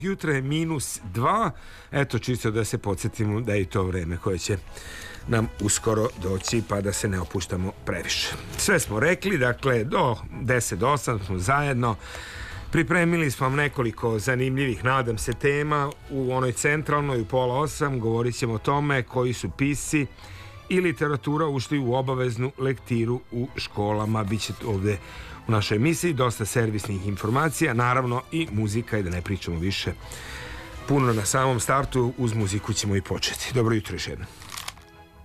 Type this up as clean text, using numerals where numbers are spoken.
Jutra je -2, eto čisto da se podsjetimo da je i to vreme koje će nam uskoro doći, pa da se ne opuštamo previše. Sve smo rekli, dakle do 10 do 8 smo zajedno. Pripremili smo vam nekoliko zanimljivih, nadam se, tema. U onoj centralnoj u 7:30 govorit ćemo o tome koji su pisci i literatura ušli u obaveznu lektiru u školama. Biće ovde u našoj emisiji dosta servisnih informacija, naravno i muzika, i da ne pričamo više puno na samom startu, uz muziku ćemo i početi. Dobro jutro još jednom.